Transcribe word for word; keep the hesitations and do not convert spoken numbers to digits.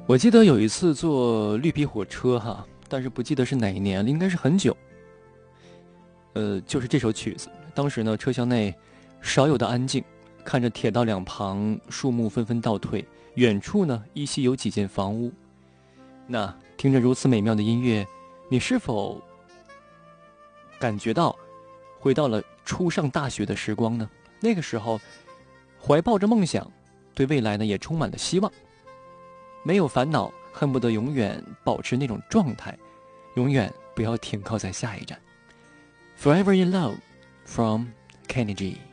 我记得有一次坐绿皮火车哈，但是不记得是哪一年了，应该是很久。呃，就是这首曲子，当时呢车厢内少有的安静，看着铁道两旁树木纷纷倒退，远处呢依稀有几间房屋。那听着如此美妙的音乐，你是否感觉到回到了初上大学的时光呢？那个时候怀抱着梦想，对未来呢也充满了希望，没有烦恼，恨不得永远保持那种状态，永远不要停靠在下一站。Forever in Love from Kenny G。